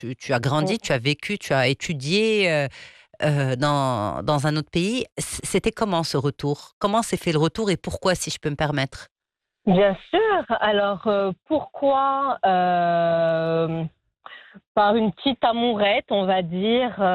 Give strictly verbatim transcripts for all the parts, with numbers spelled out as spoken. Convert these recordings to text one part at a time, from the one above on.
Tu tu as grandi, tu as vécu, tu as étudié, heu heu, dans dans un autre pays. C c'était comment ce retour? Comment s'est fait le retour et pourquoi, si je peux me permettre? Bien sûr. Alors, heu, pourquoi? Hem, par une petite amourette, on va dire, heu,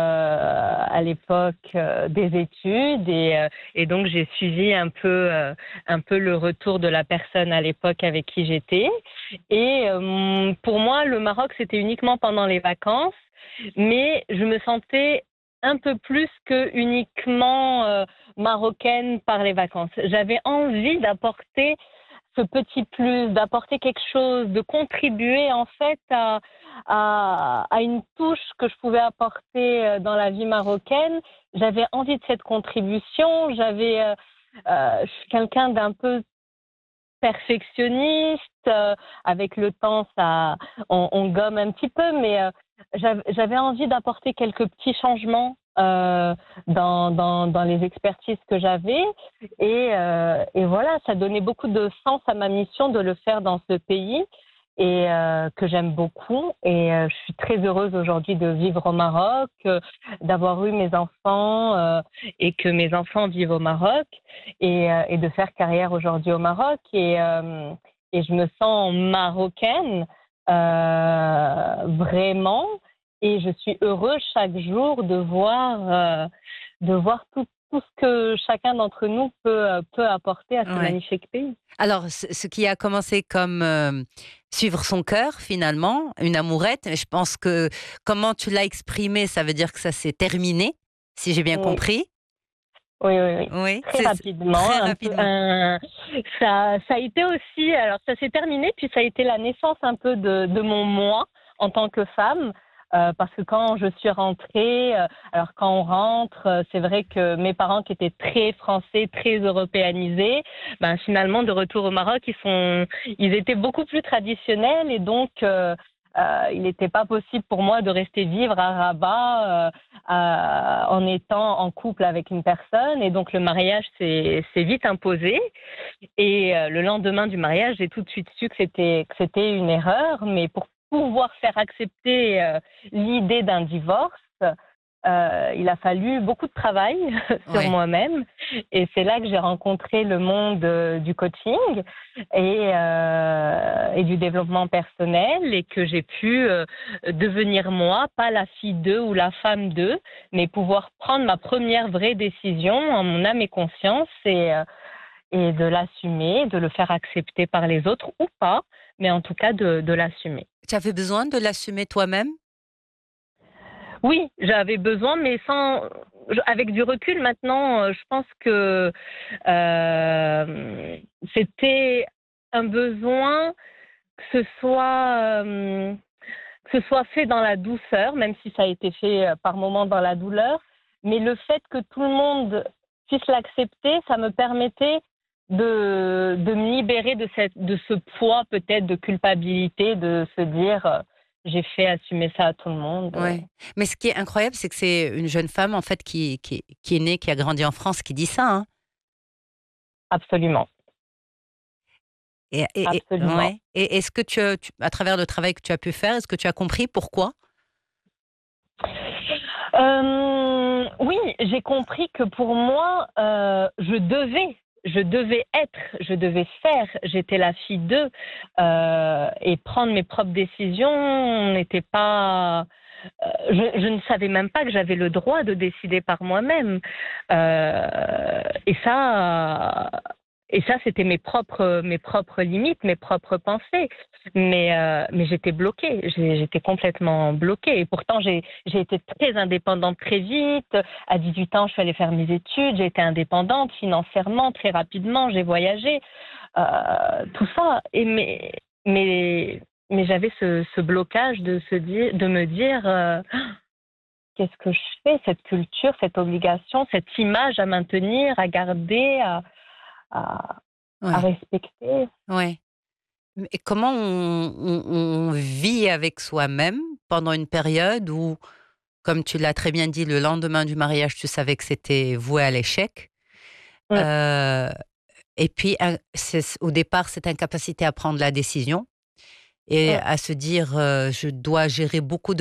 à l'époque, heu, des études et heu et donc j'ai suivi un peu, heu, un peu le retour de la personne à l'époque avec qui j'étais et hem, pour moi, le Maroc, c'était uniquement pendant les vacances, mais je me sentais un peu plus que uniquement, heu, marocaine par les vacances. J'avais envie d'apporter ce petit plus, d'apporter quelque chose, de contribuer en fait à à à une touche que je pouvais apporter, heu, dans la vie marocaine. J'avais envie de cette contribution, j'avais, heu heu, je suis quelqu'un d'un peu perfectionniste, heu, avec le temps ça on on gomme un petit peu, mais heu, j'av j'avais envie d'apporter quelques petits changements, heu, dans dans dans les expertises que j'avais et heu et voilà, ça donnait beaucoup de sens à ma mission de le faire dans ce pays et heu, que j'aime beaucoup et heu, je suis très heureuse aujourd'hui de vivre au Maroc, heu, d'avoir eu mes enfants, heu et que mes enfants vivent au Maroc et heu et de faire carrière aujourd'hui au Maroc et hem et je me sens marocaine, heu, vraiment et je suis heureuse chaque jour de voir, heu, de voir tout tout ce que chacun d'entre nous peut, heu, peut apporter à ce Ouais. magnifique pays. Alors ce ce qui a commencé comme, hem, suivre son cœur finalement, une amourette, je pense que comment tu l'as exprimé, ça veut dire que ça s'est terminé, si j'ai bien Oui. compris? Oui, oui, oui. Oui, Très c'est c rapidement, très un peu rapidement. un ça ça a été aussi alors ça s'est terminé, puis ça a été la naissance un peu de de mon moi en tant que femme, heu, parce que quand je suis rentrée, heu, alors quand on rentre, heu, c'est vrai que mes parents qui étaient très français, très européanisés, ben, finalement de retour au Maroc, ils sont ils étaient beaucoup plus traditionnels et donc heu heu, il était pas possible pour moi de rester vivre à Rabat, heu, à en étant en couple avec une personne et donc le mariage s'est s'est vite imposé et heu, le lendemain du mariage, j'ai tout de suite su que c'était que c'était une erreur, mais pour pouvoir faire accepter, heu, l'idée d'un divorce, heu, il a fallu beaucoup de travail sur Ouais. moi-même et c'est là que j'ai rencontré le monde, heu, du coaching et heu et du développement personnel et que j'ai pu, heu, devenir moi, pas la fille d'eux ou la femme d'eux, mais pouvoir prendre ma première vraie décision en mon âme et conscience et heu et de l'assumer, de le faire accepter par les autres ou pas, mais en tout cas de de l'assumer. Tu avais besoin de l'assumer toi-même? Oui, j'avais besoin, mais sans je avec du recul maintenant, heu, je pense que, hem, c'était un besoin que ce soit, hem, que ce soit fait dans la douceur, même si ça a été fait, heu, par moments dans la douleur, mais le fait que tout le monde puisse l'accepter, ça me permettait de de me libérer de cette de ce poids peut-être de culpabilité, de se dire, heu: «J'ai fait assumer ça à tout le monde», heu Ouais, mais ce qui est incroyable, c'est que c'est une jeune femme en fait qui qui qui est née, qui a grandi en France, qui dit ça, hein? Absolument. Et et et Absolument. ouais et est-ce que tu, heu, tu à travers le travail que tu as pu faire, est-ce que tu as compris pourquoi? Hem, oui, j'ai compris que pour moi, heu, je devais je devais être, je devais faire, j'étais la fille d'eux, heu et prendre mes propres décisions n'était pas, heu, je je ne savais même pas que j'avais le droit de décider par moi-même, heu et ça et ça, c'était mes propres mes propres limites, mes propres pensées. Mais heu, mais j'étais bloquée, j'ai j'étais complètement bloquée et pourtant j'ai j'ai été très indépendante très vite. À dix-huit ans, je suis allée faire mes études, j'ai été indépendante financièrement très rapidement, j'ai voyagé, heu, tout ça et mais mais mais j'avais ce ce blocage de se dire de me dire, heu: «Qu'est-ce que je fais? Cette culture, cette obligation, cette image à maintenir, à garder, à à à Ouais, respecter». ouais. Mais comment on on on vit avec soi-même pendant une période où, comme tu l'as très bien dit, le lendemain du mariage, tu savais que c'était voué à l'échec, Mmh. heu et puis, heu, c'est c au départ, cette incapacité à prendre la décision et Mmh. à se dire, heu: «Je dois gérer beaucoup de»